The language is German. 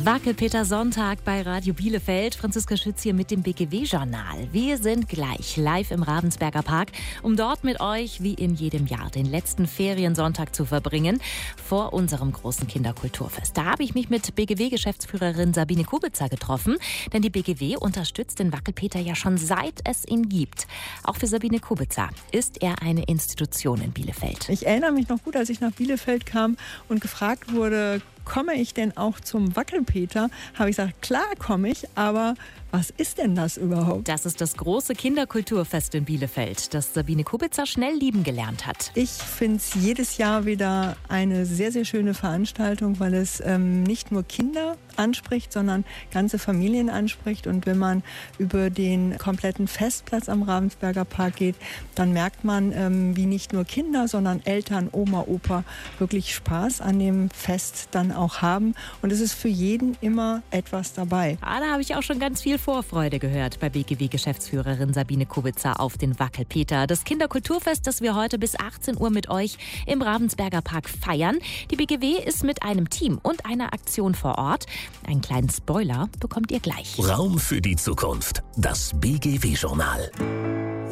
Wackelpeter Sonntag bei Radio Bielefeld. Franziska Schütz hier mit dem BGW-Journal. Wir sind gleich live im Ravensberger Park, um dort mit euch wie in jedem Jahr den letzten Feriensonntag zu verbringen vor unserem großen Kinderkulturfest. Da habe ich mich mit BGW-Geschäftsführerin Sabine Kubitzer getroffen, denn die BGW unterstützt den Wackelpeter ja schon seit es ihn gibt. Auch für Sabine Kubitzer ist er eine Institution in Bielefeld. Ich erinnere mich noch gut, als ich nach Bielefeld kam und gefragt wurde, komme ich denn auch zum Wackelpeter? Habe ich gesagt, klar komme ich, aber was ist denn das überhaupt? Das ist das große Kinderkulturfest in Bielefeld, das Sabine Kubitzer schnell lieben gelernt hat. Ich finde es jedes Jahr wieder eine sehr, sehr schöne Veranstaltung, weil es nicht nur Kinder anspricht, sondern ganze Familien anspricht. Und wenn man über den kompletten Festplatz am Ravensberger Park geht, dann merkt man, wie nicht nur Kinder, sondern Eltern, Oma, Opa wirklich Spaß an dem Fest dann auch haben. Und es ist für jeden immer etwas dabei. Da habe ich auch schon ganz viel Vorfreude gehört bei BGW-Geschäftsführerin Sabine Kubitzer auf den Wackelpeter. Das Kinderkulturfest, das wir heute bis 18 Uhr mit euch im Ravensberger Park feiern. Die BGW ist mit einem Team und einer Aktion vor Ort. Einen kleinen Spoiler bekommt ihr gleich. Raum für die Zukunft. Das BGW-Journal.